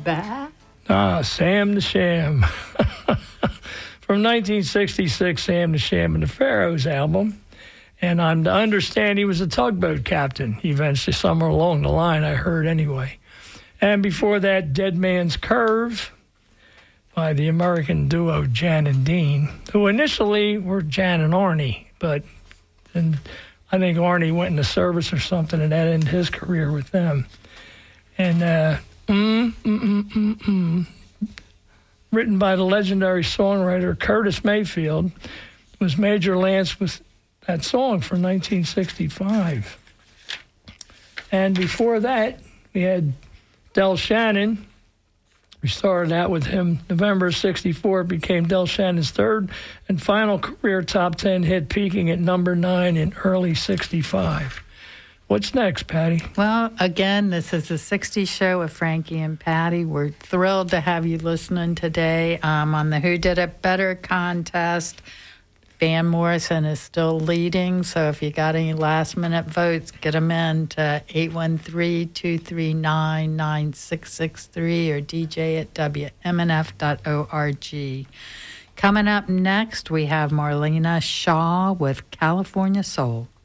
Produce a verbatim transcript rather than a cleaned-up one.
that? Ah, Sam the Sham. From nineteen sixty-six, Sam the Sham and the Pharaohs album. And I'm to understand he was a tugboat captain, eventually, somewhere along the line, I heard anyway. And before that, Dead Man's Curve by the American duo Jan and Dean, who initially were Jan and Arnie, but and I think Arnie went into service or something, and that ended his career with them. And uh, mm, mm, mm, mm, mm, written by the legendary songwriter Curtis Mayfield, was Major Lance with that song from nineteen sixty-five. And before that, we had Del Shannon. We started out with him November sixty-four, became Del Shannon's third and final career top ten hit, peaking at number nine in early sixty-five. What's next, Patty? Well, again, this is the sixties show with Frankie and Patty. We're thrilled to have you listening today um, on the Who Did It Better contest. Van Morrison is still leading, so if you got any last-minute votes, get them in to eight one three, two three nine, nine six six three or D J at W M N F dot org. Coming up next, we have Marlena Shaw with California Soul.